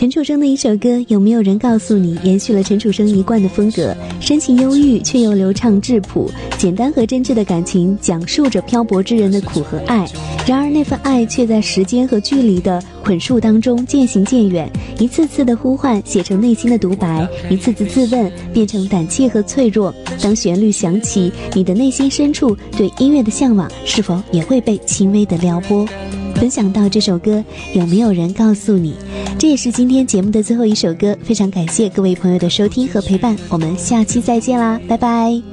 陈楚生的一首歌，有没有人告诉你，延续了陈楚生一贯的风格，深情忧郁却又流畅质朴，简单和真挚的感情讲述着漂泊之人的苦和爱，然而那份爱却在时间和距离的捆束当中渐行渐远，一次次的呼唤写成内心的独白，一次次自问变成胆怯和脆弱。当旋律响起，你的内心深处对音乐的向往是否也会被轻微的撩拨？分享到这首歌，有没有人告诉你？这也是今天节目的最后一首歌，非常感谢各位朋友的收听和陪伴，我们下期再见啦，拜拜。